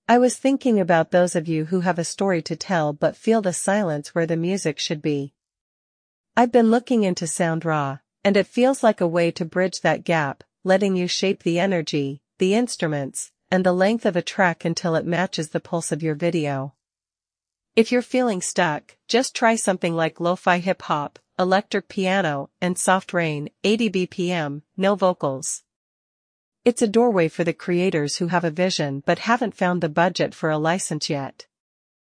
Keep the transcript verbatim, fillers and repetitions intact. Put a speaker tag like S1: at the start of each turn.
S1: I was thinking about those of you who have a story to tell but feel the silence where the music should be. I've been looking into SoundRaw, and it feels like a way to bridge that gap, letting you shape the energy, the instruments, and the length of a track until it matches the pulse of your video. If you're feeling stuck, just try something like lo-fi hip-hop, electric piano, and soft rain, eighty B P M, no vocals. It's a doorway for the creators who have a vision but haven't found the budget for a license yet.